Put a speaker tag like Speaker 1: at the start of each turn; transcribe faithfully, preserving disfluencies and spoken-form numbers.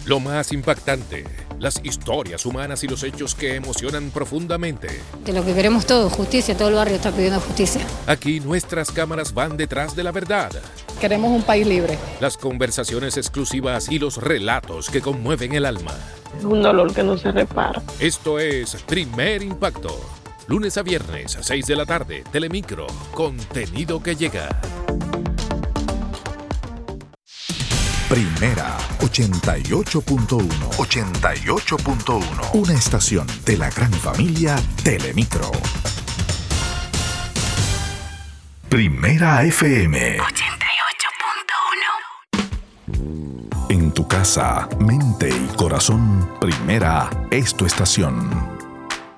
Speaker 1: Lo más impactante, las historias humanas y los hechos que emocionan profundamente.
Speaker 2: De lo que queremos todos, justicia, todo el barrio está pidiendo justicia.
Speaker 1: Aquí nuestras cámaras van detrás de la verdad.
Speaker 3: Queremos un país libre.
Speaker 1: Las conversaciones exclusivas y los relatos que conmueven el alma.
Speaker 4: Es un dolor que no se repara.
Speaker 1: Esto es Primer Impacto. Lunes a viernes a seis de la tarde, Telemicro, contenido que llega.
Speaker 5: Primera ochenta y ocho punto uno. ochenta y ocho punto uno. Una estación de la gran familia Telemicro. Primera F M.
Speaker 6: ochenta y ocho punto uno.
Speaker 5: En tu casa, mente y corazón, Primera es tu estación.